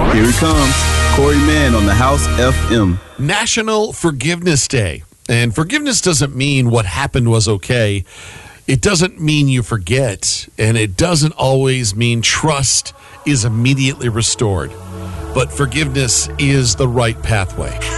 Here he comes, Corey Mann on the House FM. National Forgiveness Day. And forgiveness doesn't mean what happened was okay. It doesn't mean you forget. And it doesn't always mean trust is immediately restored. But forgiveness is the right pathway.